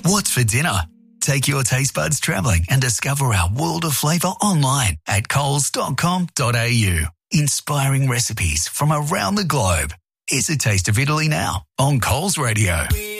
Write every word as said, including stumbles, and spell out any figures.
What's for dinner? Take your taste buds travelling and discover our world of flavour online at coles dot com dot a u. Inspiring recipes from around the globe. Here's a taste of Italy now on Coles Radio.